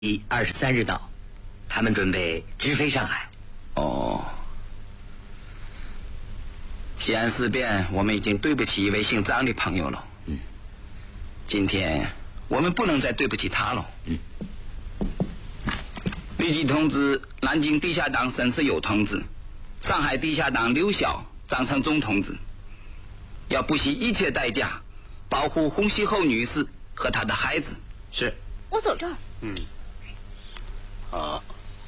23日到，他们准备直飞上海。 哦，西安事变，我们已经对不起一位姓张的朋友了。今天我们不能再对不起他了。立即通知南京地下党沈世友同志，上海地下党刘晓、张成忠同志，要不惜一切代价保护洪熙后女士和她的孩子。 是。 我走这儿。 好。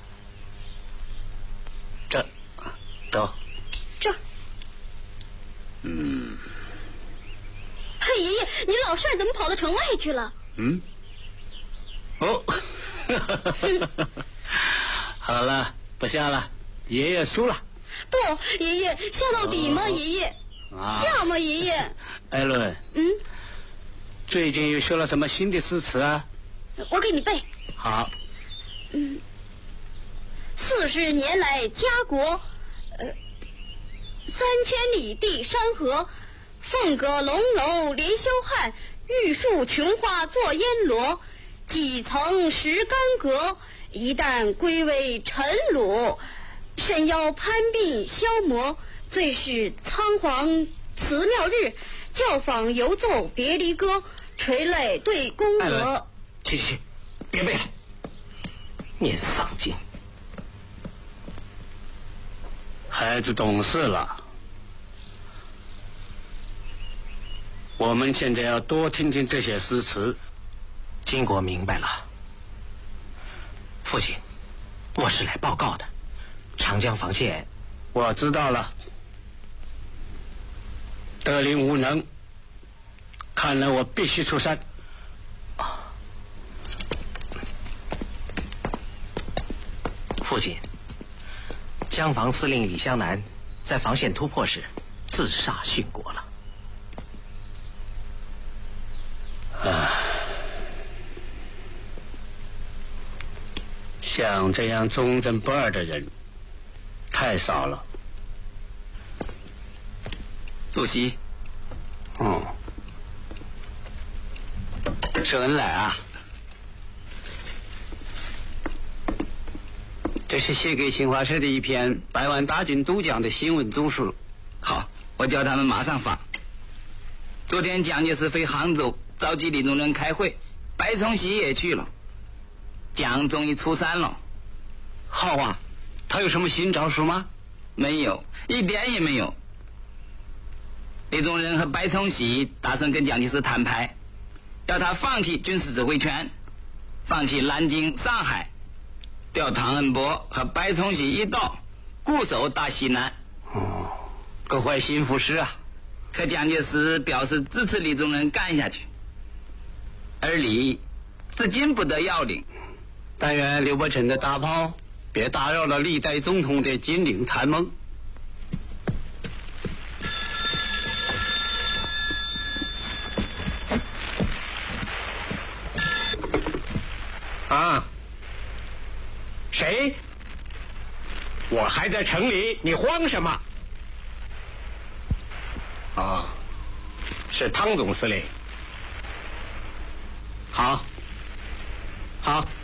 这，走。 这儿。嘿，爷爷，你老帅怎么跑到城外去了？ 哦。好了，不下了，爷爷输了。 不，爷爷下到底吗？爷爷，下吗？爷爷。 艾伦。最近又学了什么新的诗词啊？ 我给你背。 好。 40年来家国，3000里地山河，凤阁龙楼连霄汉，玉树琼花作烟罗，几层石干阁，一旦归为尘土，身腰攀鬓消磨，最是仓皇辞庙日，教坊犹奏别离歌，垂泪对宫娥。 去，别背了，念丧经。 孩子懂事了，我们现在要多听听这些诗词。金国明白了，父亲，我是来报告的，长江防线，我知道了。德龄无能，看来我必须出山。父亲。 江防司令李湘南在防线突破时自杀殉国了。像这样忠贞不二的人太少了。 主席，舍恩来啊。 这是写给新华社的一篇百万大军渡江的新闻综述。好，我叫他们马上发。昨天蒋介石飞杭州召集李宗仁开会，白崇禧也去了。蒋终于出山了。好啊，他有什么新招数吗？没有，一点也没有。李宗仁和白崇禧打算跟蒋介石摊牌，要他放弃军事指挥权，放弃南京、上海。 调唐恩伯和白崇禧一道，固守大西南。个坏心腹事啊！可蒋介石表示支持李宗仁干下去，而李至今不得要领。但愿刘伯承的大炮别打扰了历代总统的金陵参谋。 啊！ 谁？我还在城里，你慌什么？是汤总司令。好，好。